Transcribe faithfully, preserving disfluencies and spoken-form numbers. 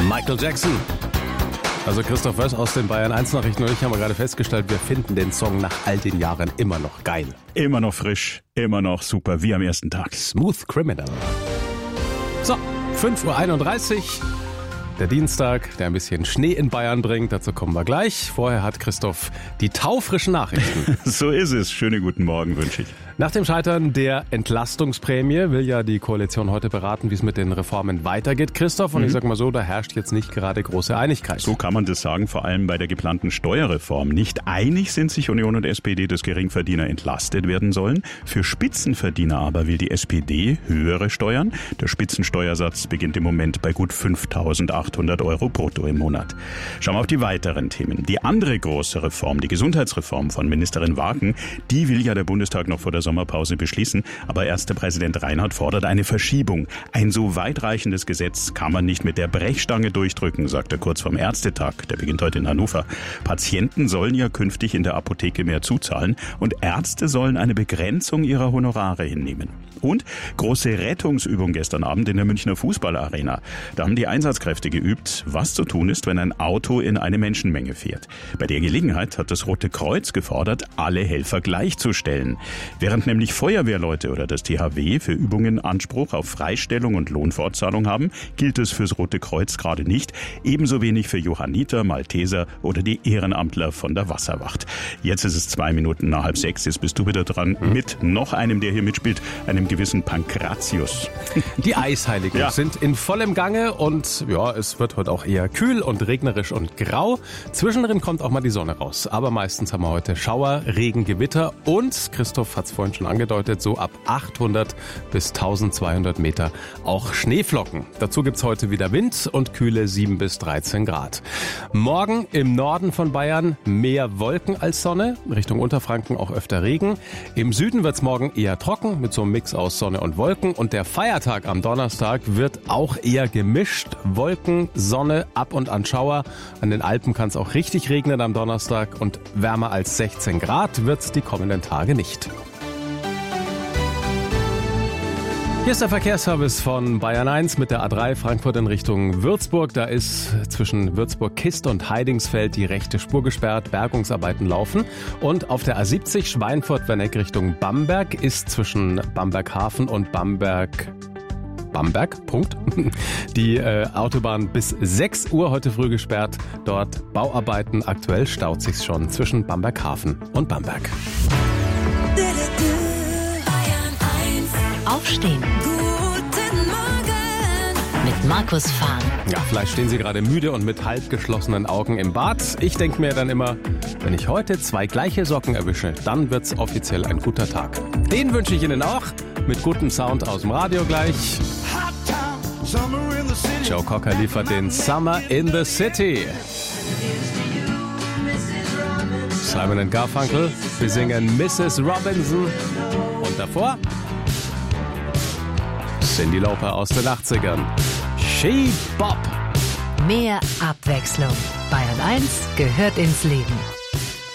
Michael Jackson. Also Christoph Wöss aus den Bayern eins Nachrichten und ich haben gerade festgestellt, wir finden den Song nach all den Jahren immer noch geil. Immer noch frisch, immer noch super, wie am ersten Tag. Smooth Criminal. So, fünf Uhr einunddreißig. Der Dienstag, der ein bisschen Schnee in Bayern bringt, dazu kommen wir gleich. Vorher hat Christoph die taufrischen Nachrichten. So ist es. Schönen guten Morgen wünsche ich. Nach dem Scheitern der Entlastungsprämie will ja die Koalition heute beraten, wie es mit den Reformen weitergeht, Christoph. Und mhm. ich sag mal so, da herrscht jetzt nicht gerade große Einigkeit. So kann man das sagen, vor allem bei der geplanten Steuerreform. Nicht einig sind sich Union und S P D, dass Geringverdiener entlastet werden sollen. Für Spitzenverdiener aber will die S P D höhere Steuern. Der Spitzensteuersatz beginnt im Moment bei gut fünftausendachthundert Euro brutto im Monat. Schauen wir auf die weiteren Themen. Die andere große Reform, die Gesundheitsreform von Ministerin Wagen, die will ja der Bundestag noch vor der Sommerpause beschließen. Aber erster Präsident Reinhardt fordert eine Verschiebung. Ein so weitreichendes Gesetz kann man nicht mit der Brechstange durchdrücken, sagt er kurz vorm Ärztetag. Der beginnt heute in Hannover. Patienten sollen ja künftig in der Apotheke mehr zuzahlen und Ärzte sollen eine Begrenzung ihrer Honorare hinnehmen. Und große Rettungsübung gestern Abend in der Münchner Fußballarena. Da haben die Einsatzkräfte geübt, was zu tun ist, wenn ein Auto in eine Menschenmenge fährt. Bei der Gelegenheit hat das Rote Kreuz gefordert, alle Helfer gleichzustellen. Während nämlich Feuerwehrleute oder das T H W für Übungen Anspruch auf Freistellung und Lohnfortzahlung haben, gilt es fürs Rote Kreuz gerade nicht. Ebenso wenig für Johanniter, Malteser oder die Ehrenamtler von der Wasserwacht. Jetzt ist es zwei Minuten nach halb sechs. Jetzt bist du wieder dran mhm. mit noch einem, der hier mitspielt, einem gewissen Pankratius. Die Eisheiligen ja. sind in vollem Gange und ja, es wird heute auch eher kühl und regnerisch und grau. Zwischendrin kommt auch mal die Sonne raus. Aber meistens haben wir heute Schauer, Regen, Gewitter und, Christoph hat es vorhin schon angedeutet, so ab achthundert bis eintausendzweihundert Meter auch Schneeflocken. Dazu gibt es heute wieder Wind und kühle sieben bis dreizehn Grad. Morgen im Norden von Bayern mehr Wolken als Sonne, Richtung Unterfranken auch öfter Regen. Im Süden wird es morgen eher trocken mit so einem Mix aus Sonne und Wolken und der Feiertag am Donnerstag wird auch eher gemischt. Wolken, Sonne, ab und an Schauer. An den Alpen kann es auch richtig regnen am Donnerstag und wärmer als sechzehn Grad wird es die kommenden Tage nicht. Hier ist der Verkehrsservice von Bayern eins mit der A drei Frankfurt in Richtung Würzburg. Da ist zwischen Würzburg-Kist und Heidingsfeld die rechte Spur gesperrt. Bergungsarbeiten laufen. Und auf der A siebzig Schweinfurt-Werneck Richtung Bamberg ist zwischen Bamberg-Hafen und Bamberg... Bamberg, Punkt. Die äh, Autobahn bis sechs Uhr heute früh gesperrt. Dort Bauarbeiten. Aktuell staut sich's schon zwischen Bamberg-Hafen und Bamberg. Aufstehen. Guten Morgen. Mit Markus Fahn. Ja, vielleicht stehen Sie gerade müde und mit halb geschlossenen Augen im Bad. Ich denke mir dann immer, wenn ich heute zwei gleiche Socken erwische, dann wird's offiziell ein guter Tag. Den wünsche ich Ihnen auch. Mit gutem Sound aus dem Radio gleich. Joe Cocker liefert den Summer in the City. Simon and Garfunkel, wir singen Missus Robinson. Und davor Cyndi Lauper aus den achtzigern. She Bop. Mehr Abwechslung. Bayern eins gehört ins Leben.